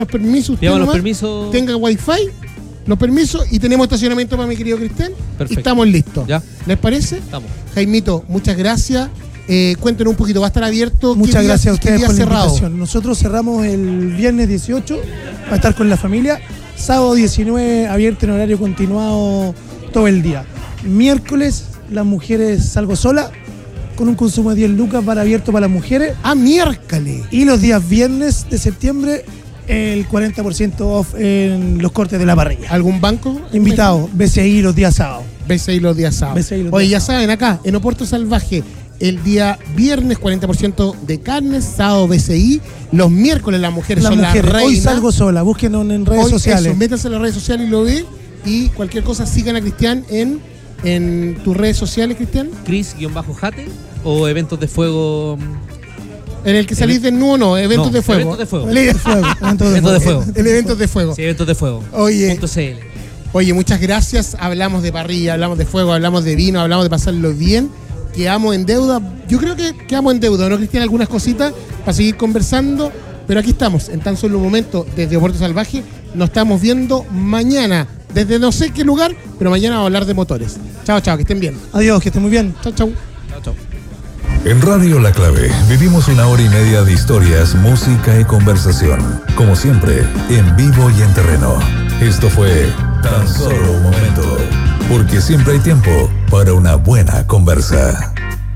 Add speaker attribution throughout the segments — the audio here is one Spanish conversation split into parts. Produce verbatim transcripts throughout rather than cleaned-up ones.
Speaker 1: los permisos, usted
Speaker 2: Pidamos los
Speaker 1: nomás,
Speaker 2: permisos.
Speaker 1: tenga wifi, los permisos y tenemos estacionamiento para mi querido Cristian.
Speaker 2: Perfecto.
Speaker 1: Y estamos listos.
Speaker 2: ¿Ya?
Speaker 1: ¿Les parece?
Speaker 2: Estamos.
Speaker 1: Jaimito, muchas gracias. Eh, cuéntenos un poquito, ¿va a estar abierto?
Speaker 3: Muchas
Speaker 1: ¿Qué
Speaker 3: gracias
Speaker 1: día,
Speaker 3: a ustedes
Speaker 1: qué día
Speaker 3: por la
Speaker 1: cerrado?
Speaker 3: invitación. Nosotros cerramos el viernes dieciocho para estar con la familia. Sábado diecinueve abierto en horario continuado todo el día. Miércoles las mujeres salgo sola con un consumo de diez lucas para abierto para las mujeres.
Speaker 1: Ah, miércoles.
Speaker 3: Y los días viernes de septiembre el cuarenta por ciento off en los cortes de la parrilla.
Speaker 1: ¿Algún banco?
Speaker 3: Invitado, B C I los días sábados.
Speaker 1: B C I los días sábados.
Speaker 3: B C I los
Speaker 1: Oye,
Speaker 3: días
Speaker 1: ya saben, acá en Oporto Salvaje, el día viernes cuarenta por ciento de carnes, sábado B C I, los miércoles las mujeres
Speaker 3: Las
Speaker 1: son
Speaker 3: mujeres,
Speaker 1: las reinas.
Speaker 3: hoy salgo sola, búsquenos en redes
Speaker 1: Hoy,
Speaker 3: sociales.
Speaker 1: Eso, métanse en las redes sociales y lo ve. Y cualquier cosa, sigan a Cristian en, en tus redes sociales, Cristian.
Speaker 2: Chris-Jate o eventos de fuego.
Speaker 1: En el que salís
Speaker 2: Event-
Speaker 1: desnudo, no, eventos
Speaker 2: No,
Speaker 1: de fuego.
Speaker 2: eventos de fuego.
Speaker 3: El evento de fuego, evento de
Speaker 2: Eventos de
Speaker 3: fuego.
Speaker 2: fuego.
Speaker 1: El evento de fuego.
Speaker 2: Sí, eventos de fuego.
Speaker 1: Oye,
Speaker 2: Punto C L.
Speaker 1: oye, muchas gracias. Hablamos de parrilla, hablamos de fuego, hablamos de vino, hablamos de pasarlo bien. Quedamos en deuda. Yo creo que quedamos en deuda, ¿no, Cristian? Algunas cositas para seguir conversando. Pero aquí estamos, en tan solo un momento, desde Oporto Salvaje. Nos estamos viendo mañana, desde no sé qué lugar, pero mañana vamos a hablar de motores. Chao, chao, que estén bien.
Speaker 3: Adiós, que estén muy bien.
Speaker 1: Chao, chao.
Speaker 2: Chao, chao.
Speaker 4: En Radio La Clave vivimos una hora y media de historias, música y conversación. Como siempre, en vivo y en terreno. Esto fue Tan Solo un Momento. Porque siempre hay tiempo para una buena conversa.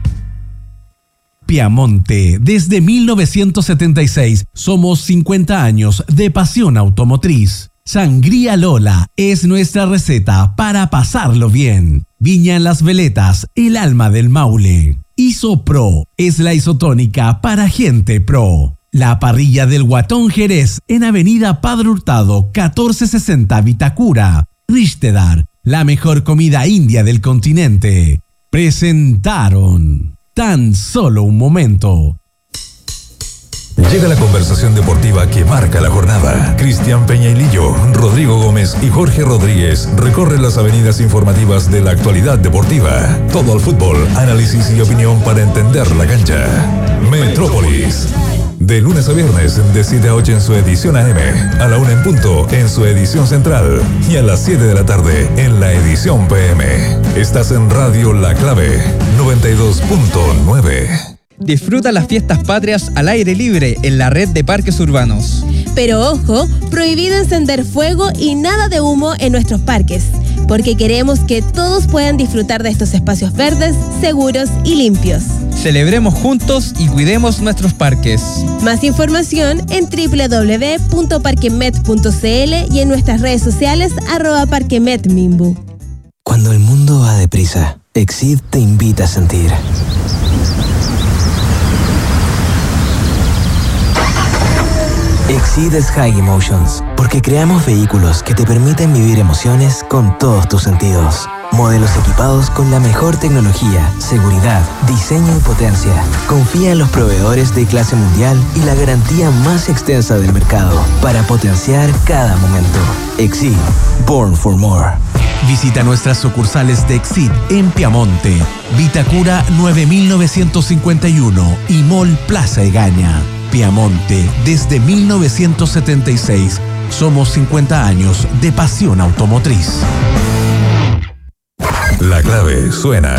Speaker 5: Piamonte, desde mil novecientos setenta y seis, somos cincuenta años de pasión automotriz. Sangría Lola es nuestra receta para pasarlo bien. Viña en Las Veletas, el alma del Maule. Isopro es la isotónica para gente pro. La parrilla del Guatón Jerez en Avenida Padre Hurtado, catorce sesenta Vitacura. Rishtedar, la mejor comida india del continente. Presentaron Tan Solo un Momento.
Speaker 4: Llega la conversación deportiva que marca la jornada. Cristian Peñailillo, Rodrigo Gómez y Jorge Rodríguez recorren las avenidas informativas de la actualidad deportiva. Todo al fútbol, análisis y opinión para entender la cancha. Metrópolis. De lunes a viernes, de siete a ocho en su edición A M, a la una en punto en su edición central y a las siete de la tarde en la edición P M. Estás en Radio La Clave noventa y dos punto nueve.
Speaker 6: Disfruta las fiestas patrias al aire libre en la red de parques urbanos.
Speaker 7: Pero ojo, prohibido encender fuego y nada de humo en nuestros parques, porque queremos que todos puedan disfrutar de estos espacios verdes, seguros y limpios.
Speaker 6: Celebremos juntos y cuidemos nuestros parques.
Speaker 7: Más información en doble u doble u doble u punto parquemet punto c l y en nuestras redes sociales arroba parquemetmimbu.
Speaker 8: Cuando el mundo va deprisa, Exceed te invita a sentir. Exceed es High Emotions, porque creamos vehículos que te permiten vivir emociones con todos tus sentidos. Modelos equipados con la mejor tecnología, seguridad, diseño y potencia. Confía en los proveedores de clase mundial y la garantía más extensa del mercado para potenciar cada momento. Exceed, born for more.
Speaker 5: Visita nuestras sucursales de Exceed en Piamonte, Vitacura nueve mil novecientos cincuenta y uno y Mall Plaza Egaña. Piamonte, desde mil novecientos setenta y seis, somos cincuenta años de pasión automotriz.
Speaker 4: La Clave suena